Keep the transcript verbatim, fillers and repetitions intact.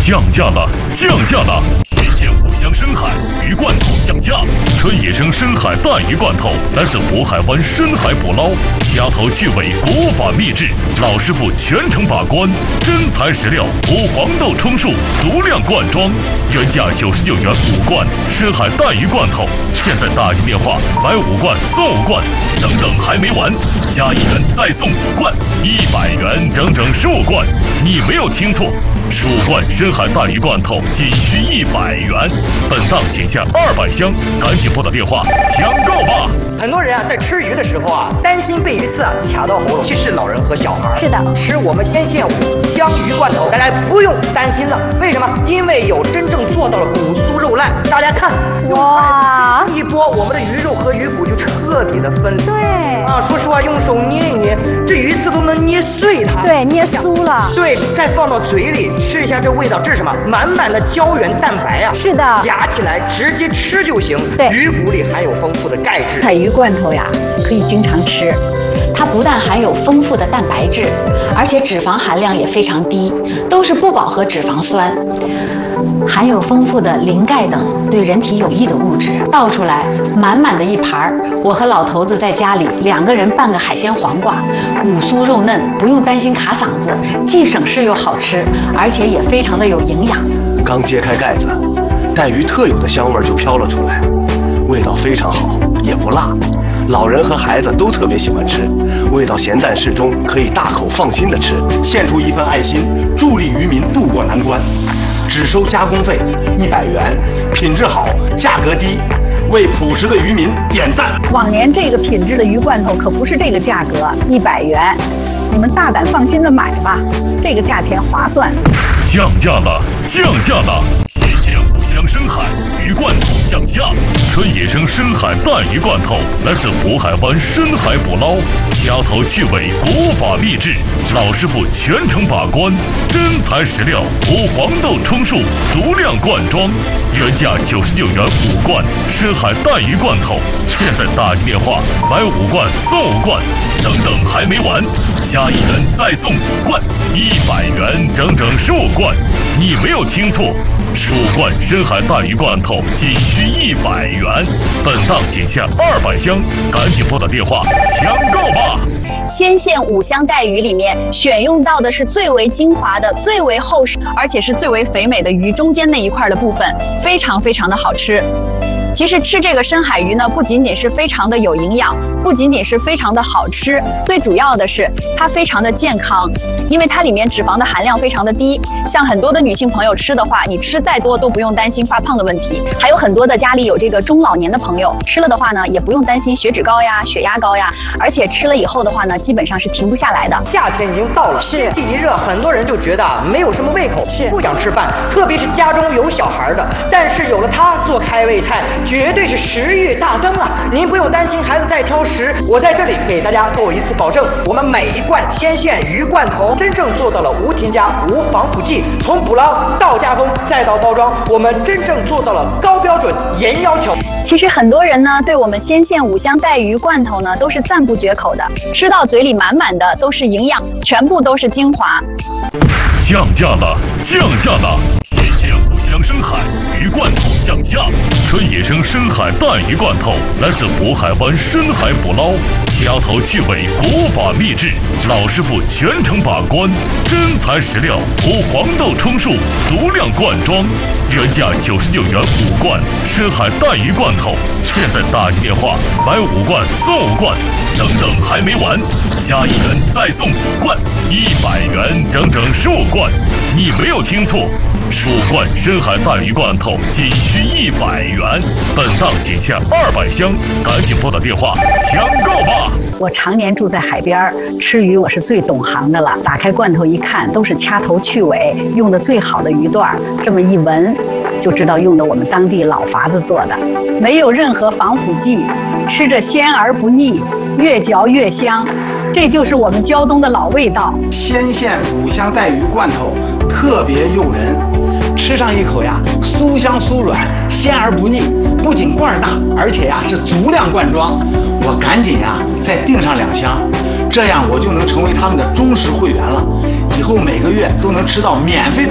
降价了，降价了！新鲜五香深海鱼罐头降价，纯野生深海带鱼罐头，来自渤海湾深海捕捞，虾头去尾，国法秘制，老师傅全程把关，真材实料，无黄豆充数，足量灌装，原价九十九元五罐深海带鱼罐头，现在打一电话买五罐送五罐，等等还没完，加一元再送五罐，一百元整整十五罐，你没有听错，十五罐深海带鱼罐头仅需一百元，本档仅限二百箱，赶紧拨打电话抢购吧！ 很多人啊，在吃鱼的时候啊，担心被鱼刺啊卡到喉咙，尤其是老人和小孩。 是的， 吃我们鲜线五香鱼罐头，大家不用担心了。为什么？因为有真正做到了骨酥肉烂。大家看，哇，一拨我们的鱼肉和鱼骨就彻底的分离。 对啊，说实话，用手捏一捏，这鱼刺都能捏碎它。 对，捏酥了。 对，再放到嘴里吃一下，这味道，这是什么？满满的胶原蛋白啊！ 是的， 夹起来直接吃就行。 对， 鱼骨里含有丰富的钙质。 海鱼罐头呀，可以经常吃。 它不但含有丰富的蛋白质，而且脂肪含量也非常低，都是不饱和脂肪酸，含有丰富的磷钙等对人体有益的物质。倒出来满满的一盘儿，我和老头子在家里两个人拌个海鲜黄瓜，骨酥肉嫩，不用担心卡嗓子，既省事又好吃，而且也非常的有营养。 刚揭开盖子，带鱼特有的香味就飘了出来，味道非常好，也不辣。老人和孩子都特别喜欢吃，味道咸淡适中，可以大口放心的吃。 献出一份爱心，助力渔民渡过难关，只收加工费一百元，品质好，价格低，为朴实的渔民点赞。 往年这个品质的鱼罐头可不是这个价格，一百元，你们大胆放心的买吧，这个价钱划算。 降价了，降价了！新鲜五香深海鱼罐头降价，纯野生深海带鱼罐头，来自渤海湾深海捕捞，虾头去尾，国法秘制，老师傅全程把关，真材实料，无黄豆充数，足量灌装，原价九十九元五罐深海带鱼罐头，现在打一电话买五罐送五罐，等等还没完，加一元再送五罐，一百元整整十五罐，你没有听错，十五罐深海带鱼罐头仅需一百元，本档仅限二百箱，赶紧拨打电话抢购吧！ 鲜线五香带鱼里面选用到的是最为精华的、最为厚实，而且是最为肥美的鱼中间那一块的部分，非常非常的好吃。其实吃这个深海鱼呢，不仅仅是非常的有营养，不仅仅是非常的好吃，最主要的是它非常的健康，因为它里面脂肪的含量非常的低。像很多的女性朋友吃的话，你吃再多都不用担心发胖的问题。还有很多的家里有这个中老年的朋友，吃了的话呢，也不用担心血脂高呀、血压高呀，而且吃了以后的话呢，基本上是停不下来的。 夏天已经到了， 是天气一热，很多人就觉得啊没有什么胃口， 是不想吃饭，特别是家中有小孩的。但是有了它做开胃菜，绝对是食欲大增啊！您不用担心孩子在挑食，我在这里给大家做一次保证，我们每一罐鲜线鱼罐头真正做到了无添加、无防腐剂，从捕捞到加工再到包装，我们真正做到了高标准、严要求。 其实很多人呢，对我们鲜线五香带鱼罐头呢，都是赞不绝口的，吃到嘴里满满的都是营养，全部都是精华。 降价了，降价了！新鲜五香深海鱼罐头降价，纯野生深海带鱼罐头，来自渤海湾深海捕捞，虾头去尾，国法秘制，老师傅全程把关，真材实料，无黄豆充数，足量灌装，原价九十九元五罐深海带鱼罐头，现在打一电话买五罐送五罐，等等还没完，加一元再送五罐，一百元整整十五罐，你没有听错，十五罐深海带鱼罐头仅需一百元，本档仅限二百箱，赶紧拨打电话抢购吧！ 我常年住在海边，吃鱼我是最懂行的了。打开罐头一看，都是掐头去尾，用的最好的鱼段，这么一闻就知道用的我们当地老法子做的，没有任何防腐剂，吃着鲜而不腻，越嚼越香，这就是我们胶东的老味道。 鲜线五香带鱼罐头特别诱人，吃上一口呀，酥香酥软，鲜而不腻，不仅罐大，而且呀是足量灌装。我赶紧呀再订上两箱，这样我就能成为他们的忠实会员了，以后每个月都能吃到免费的